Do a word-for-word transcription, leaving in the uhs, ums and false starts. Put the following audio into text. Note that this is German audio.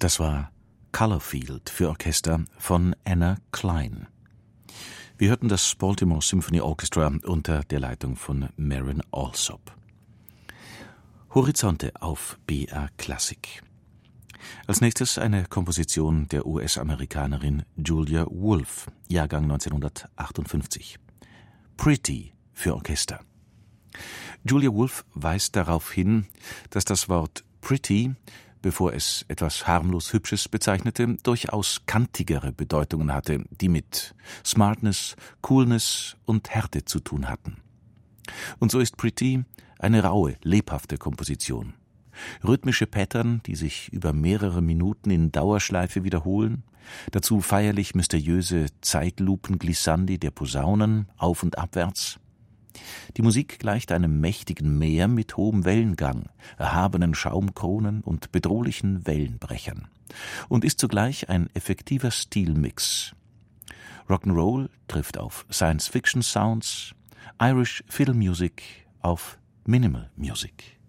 Das war Colorfield für Orchester von Anna Klein. Wir hörten das Baltimore Symphony Orchestra unter der Leitung von Maren Alsop. Horizonte auf B R Klassik. Als nächstes eine Komposition der U S-Amerikanerin Julia Wolf, Jahrgang neunzehnhundertachtundfünfzig. Pretty für Orchester. Julia Wolf weist darauf hin, dass das Wort pretty, bevor es etwas harmlos Hübsches bezeichnete, durchaus kantigere Bedeutungen hatte, die mit Smartness, Coolness und Härte zu tun hatten. Und so ist Pretty eine raue, lebhafte Komposition. Rhythmische Pattern, die sich über mehrere Minuten in Dauerschleife wiederholen, dazu feierlich mysteriöse Zeitlupen-Glissandi der Posaunen auf- und abwärts. Die Musik gleicht einem mächtigen Meer mit hohem Wellengang, erhabenen Schaumkronen und bedrohlichen Wellenbrechern und ist zugleich ein effektiver Stilmix. Rock'n'Roll trifft auf Science-Fiction-Sounds, Irish Fiddle Music auf Minimal Music.